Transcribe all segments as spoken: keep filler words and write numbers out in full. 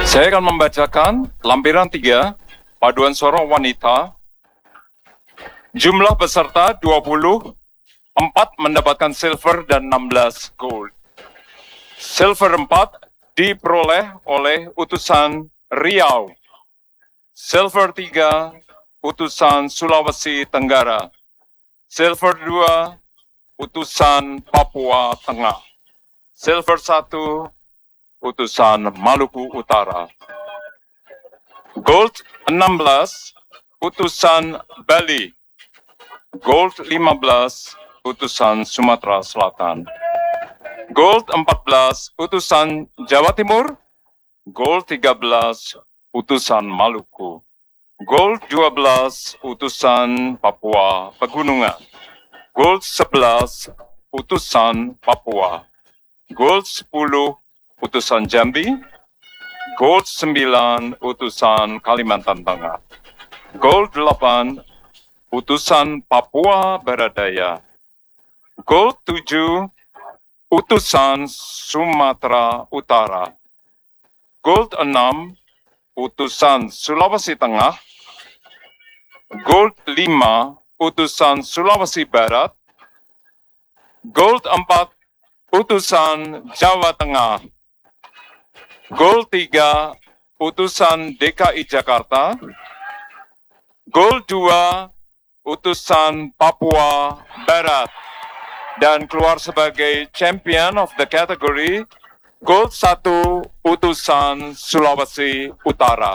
Saya akan membacakan lampiran tiga, paduan suara wanita. Jumlah peserta dua puluh empat mendapatkan silver dan enam belas gold. Silver empat diperoleh oleh utusan Riau. Silver tiga, utusan Sulawesi Tenggara. Silver dua, utusan Papua Tengah. Silver satu, utusan Maluku Utara. Gold enam belas, utusan Bali. Gold lima belas, utusan Sumatera Selatan. Gold empat belas, utusan Jawa Timur. Gold tiga belas, utusan Maluku. Gold dua belas, utusan Papua Pegunungan. Gold sebelas, utusan Papua. Gold sepuluh, utusan Jambi. Gold sembilan, utusan Kalimantan Tengah. Gold delapan, utusan Papua Barat Daya. Gold tujuh, utusan Sumatera Utara. Gold enam, utusan Sulawesi Tengah. Gold lima, utusan Sulawesi Barat. Gold empat, utusan Jawa Tengah. Gold tiga, utusan D K I Jakarta. Gold dua, utusan Papua Barat. Dan keluar sebagai champion of the category, Gold satu, utusan Sulawesi Utara.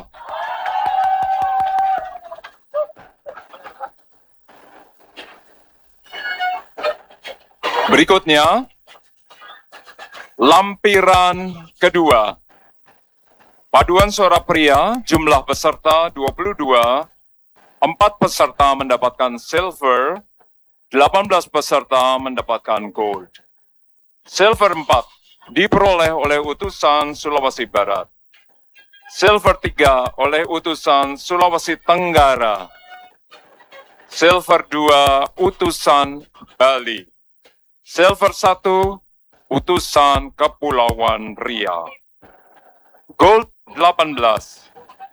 Berikutnya, lampiran kedua. Paduan suara pria, jumlah peserta dua puluh dua, empat peserta mendapatkan silver, delapan belas peserta mendapatkan gold. Silver empat diperoleh oleh utusan Sulawesi Barat. Silver tiga oleh utusan Sulawesi Tenggara. Silver dua utusan Bali. Silver satu utusan Kepulauan Riau. Gold delapan belas,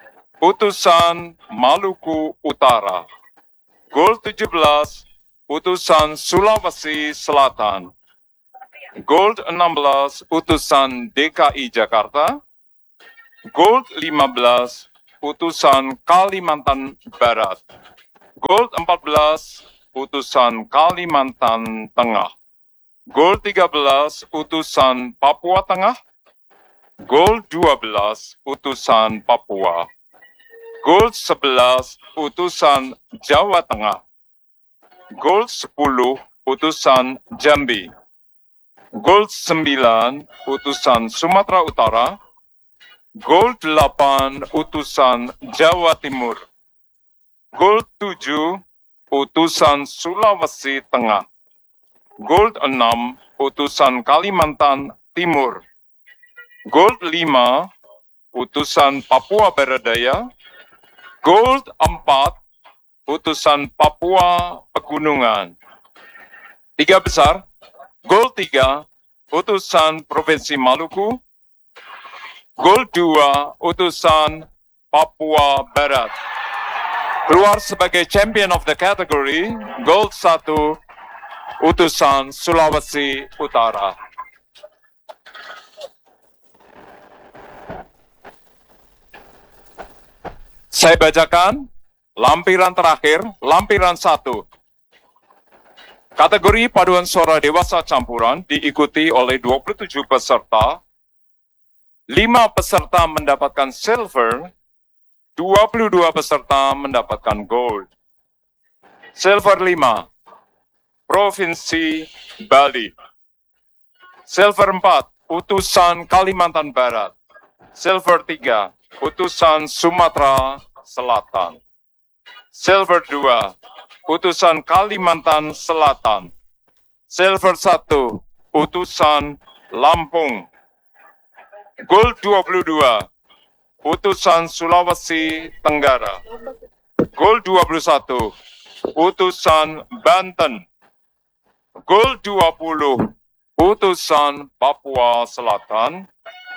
utusan Maluku Utara. Gold tujuh belas, utusan Sulawesi Selatan. Gold enam belas, utusan D K I Jakarta. Gold lima belas, utusan Kalimantan Barat. Gold empat belas, utusan Kalimantan Tengah. Gold tiga belas, utusan Papua Tengah. Gold dua belas, utusan Papua. Gold sebelas, utusan Jawa Tengah. Gold sepuluh, utusan Jambi. Gold sembilan, utusan Sumatera Utara. Gold delapan, utusan Jawa Timur. Gold tujuh, utusan Sulawesi Tengah. Gold enam, utusan Kalimantan Timur. Gold lima, utusan Papua Barat Daya. Gold empat, utusan Papua Pegunungan. Tiga besar. Gold tiga, utusan Provinsi Maluku. Gold dua, utusan Papua Barat. Keluar sebagai champion of the category, Gold satu, utusan Sulawesi Utara. Saya bacakan lampiran terakhir, lampiran satu. Kategori paduan suara dewasa campuran diikuti oleh dua puluh tujuh peserta. lima peserta mendapatkan silver, dua puluh dua peserta mendapatkan gold. Silver lima, Provinsi Bali. Silver empat, utusan Kalimantan Barat. Silver tiga, utusan Sumatera Selatan. Silver dua, utusan Kalimantan Selatan. Silver satu, utusan Lampung. Gold dua puluh dua, utusan Sulawesi Tenggara. Gold dua puluh satu, utusan Banten. Gold dua puluh, utusan Papua Selatan.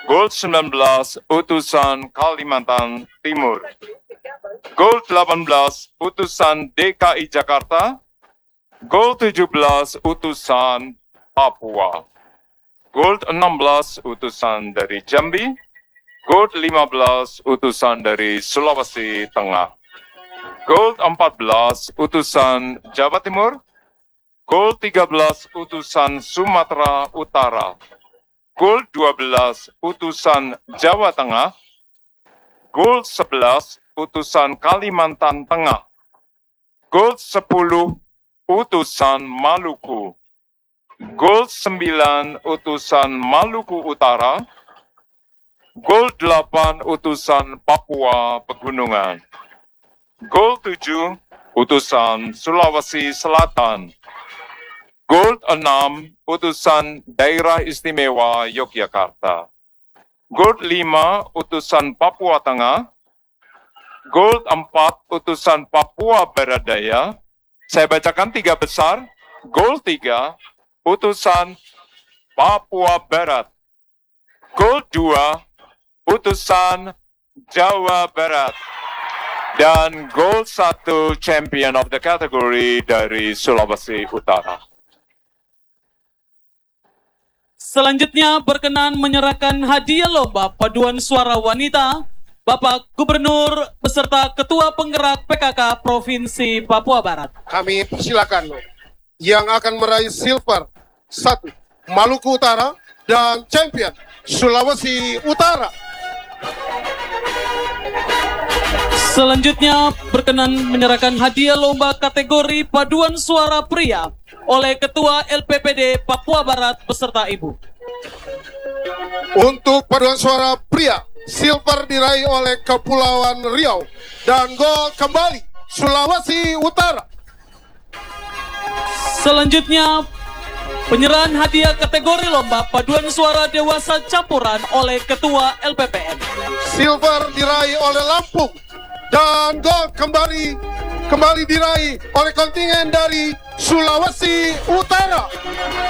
Gold sembilan belas utusan Kalimantan Timur. Gold delapan belas utusan D K I Jakarta. Gold tujuh belas utusan Papua. Gold enam belas utusan dari Jambi. Gold lima belas utusan dari Sulawesi Tengah. Gold empat belas utusan Jawa Timur. Gold tiga belas utusan Sumatera Utara. Gold dua belas utusan Jawa Tengah. Gold sebelas utusan Kalimantan Tengah. Gold sepuluh utusan Maluku. Gold sembilan utusan Maluku Utara. Gold delapan utusan Papua Pegunungan. Gold tujuh utusan Sulawesi Selatan. Gold enam utusan Daerah Istimewa Yogyakarta. Gold lima utusan Papua Tengah. Gold empat utusan Papua Barat Daya. Saya bacakan tiga besar. Gold tiga utusan Papua Barat. Gold dua utusan Jawa Barat. Dan gold satu champion of the category dari Sulawesi Utara. Selanjutnya berkenan menyerahkan hadiah lomba paduan suara wanita Bapak Gubernur beserta Ketua Penggerak P K K Provinsi Papua Barat. Kami persilakan yang akan meraih silver satu Maluku Utara dan champion Sulawesi Utara. Selanjutnya berkenan menyerahkan hadiah lomba kategori paduan suara pria oleh Ketua L P P D Papua Barat beserta Ibu. Untuk paduan suara pria, silver diraih oleh Kepulauan Riau dan gold kembali Sulawesi Utara. Selanjutnya penyerahan hadiah kategori lomba paduan suara dewasa campuran oleh Ketua L P P N. Silver diraih oleh Lampung dan gold kembali kembali diraih oleh kontingen dari Sulawesi Utara.